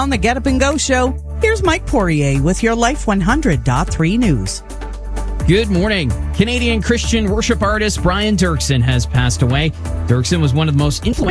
On the Get Up and Go show, here's Mike Poirier with your Life 100.3 news. Good morning. Canadian Christian worship artist Brian Dirksen has passed away. Dirksen was one of the most influential